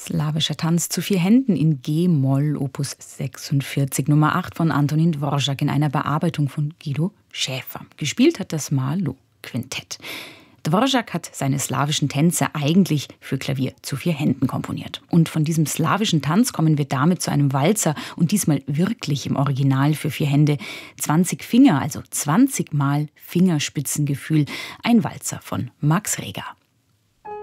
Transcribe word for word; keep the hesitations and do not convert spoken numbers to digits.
Slawischer Tanz zu vier Händen in G-Moll, Opus sechsundvierzig, Nummer acht von Antonin Dvorak in einer Bearbeitung von Guido Schäfer. Gespielt hat das Malo-Quintett. Dvorak hat seine slawischen Tänze eigentlich für Klavier zu vier Händen komponiert. Und von diesem slawischen Tanz kommen wir damit zu einem Walzer und diesmal wirklich im Original für vier Hände. zwanzig Finger, also zwanzig Mal Fingerspitzengefühl, ein Walzer von Max Reger.